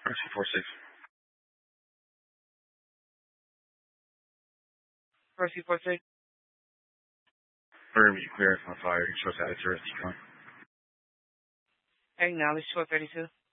RC46. RC46. Where you clear on fire, show status or Decon. Acknowledge 1232.